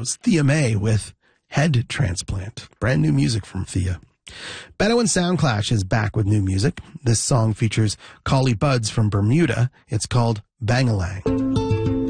was Thea May with Head Transplant. Brand new music from Thea. Benno and Soundclash is back with new music. This song features Collie Buddz from Bermuda. It's called Bang-A-Lang.